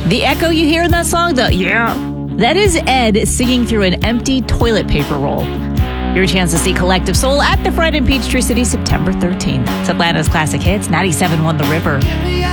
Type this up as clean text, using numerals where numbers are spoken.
The echo you hear in that song, that is Ed singing through an empty toilet paper roll. Your chance to see Collective Soul at the Fright in Peachtree City, September 13th. It's Atlanta's Classic Hits, 97.1 The River.